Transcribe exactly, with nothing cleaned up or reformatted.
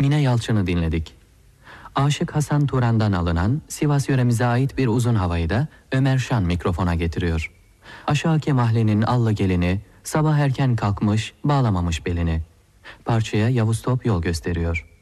Mine Yalçın'ı dinledik. Aşık Hasan Turan'dan alınan Sivas yöremize ait bir uzun havayı da Ömer Şan mikrofona getiriyor. Aşağıki mahallenin allı gelini, sabah erken kalkmış, bağlamamış belini. Parçaya Yavuz Top yol gösteriyor.